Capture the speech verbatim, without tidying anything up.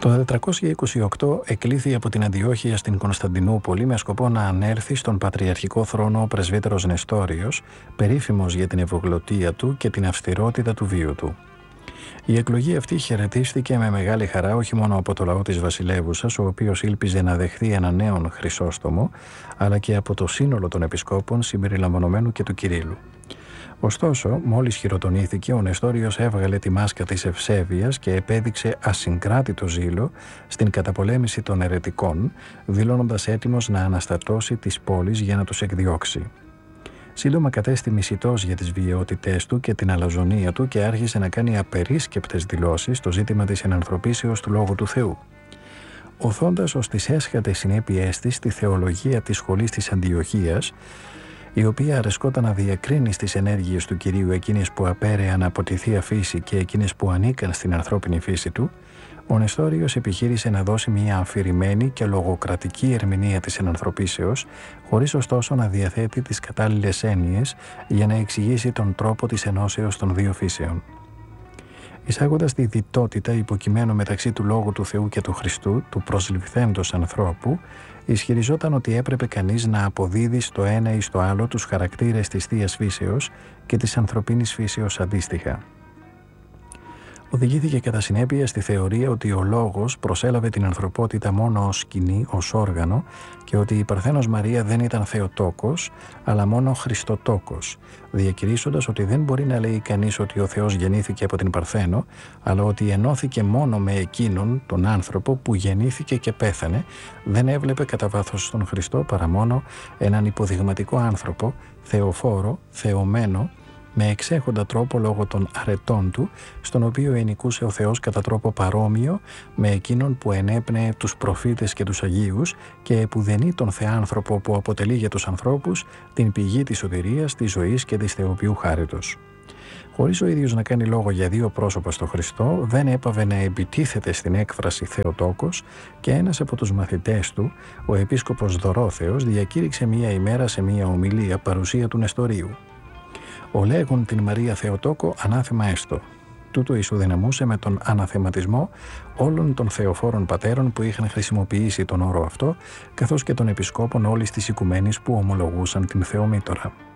Το τετρακόσια είκοσι οκτώ εκλήθη από την Αντιόχεια στην Κωνσταντινούπολη με σκοπό να ανέλθει στον πατριαρχικό θρόνο ο πρεσβύτερος Νεστόριος, περίφημος για την ευγλωτία του και την αυστηρότητα του βίου του. Η εκλογή αυτή χαιρετίστηκε με μεγάλη χαρά όχι μόνο από το λαό της βασιλεύουσας, ο οποίος ήλπιζε να δεχθεί ένα νέον Χρυσόστομο, αλλά και από το σύνολο των επισκόπων συμπεριλαμβανομένου και του Κυρίλλου. Ωστόσο, μόλις χειροτονήθηκε, ο Νεστόριος έβγαλε τη μάσκα της ευσέβειας και επέδειξε ασυγκράτητο ζήλο στην καταπολέμηση των αιρετικών, δηλώνοντας έτοιμος να αναστατώσει τις πόλεις για να τους εκδιώξει. Σύντομα κατέστη μισητός για τις βιαιότητές του και την αλαζονία του και άρχισε να κάνει απερίσκεπτες δηλώσεις στο ζήτημα της ενανθρωπίσεως του Λόγου του Θεού. Οθώντας ως τις έσχατες συνέπειές της τη θεολογία της σχολής της Αντιοχίας, η οποία αρεσκόταν να διακρίνει στις ενέργειες του Κυρίου εκείνες που απέρεαν από τη Θεία Φύση και εκείνες που ανήκαν στην ανθρώπινη φύση του, ο Νεστόριος επιχείρησε να δώσει μια αφηρημένη και λογοκρατική ερμηνεία της ενανθρωπίσεως, χωρίς ωστόσο να διαθέτει τις κατάλληλες έννοιες για να εξηγήσει τον τρόπο της ενώσεως των δύο φύσεων. Εισάγοντας τη διτότητα υποκειμένου μεταξύ του Λόγου του Θεού και του Χριστού, του προσληφθέντος ανθρώπου, ισχυριζόταν ότι έπρεπε κανείς να αποδίδει στο ένα ή στο άλλο τους χαρακτήρες της Θείας Φύσεως και της ανθρωπίνης φύσεως αντίστοιχα. Οδηγήθηκε κατά συνέπεια στη θεωρία ότι ο Λόγος προσέλαβε την ανθρωπότητα μόνο ως σκηνή, ως όργανο, και ότι η Παρθένος Μαρία δεν ήταν Θεοτόκος, αλλά μόνο Χριστοτόκος, διακηρύσσοντας ότι δεν μπορεί να λέει κανείς ότι ο Θεός γεννήθηκε από την Παρθένο, αλλά ότι ενώθηκε μόνο με εκείνον τον άνθρωπο που γεννήθηκε και πέθανε, δεν έβλεπε κατά βάθος τον Χριστό παρά μόνο έναν υποδειγματικό άνθρωπο, θεοφόρο, θεωμένο, με εξέχοντα τρόπο λόγω των αρετών του, στον οποίο ενοικούσε ο Θεός κατά τρόπο παρόμοιο με εκείνον που ενέπνεε τους προφήτες και τους Αγίους και επουδενεί τον Θεάνθρωπο που αποτελεί για τους ανθρώπους την πηγή της σωτηρίας, της ζωής και της θεοποιού χάριτος. Χωρίς ο ίδιος να κάνει λόγο για δύο πρόσωπα στο Χριστό, δεν έπαβε να επιτίθεται στην έκφραση Θεοτόκος και ένας από τους μαθητές του, ο επίσκοπος Δωρόθεος, διακήρυξε μία ημέρα σε μία ομιλία παρουσία του Νεστορίου. «Ο λέγον την Μαρία Θεοτόκο ανάθεμα έστω». Τούτο ισοδυναμούσε με τον αναθεματισμό όλων των θεοφόρων πατέρων που είχαν χρησιμοποιήσει τον όρο αυτό, καθώς και των επισκόπων όλης της οικουμένης που ομολογούσαν την Θεομήτωρα.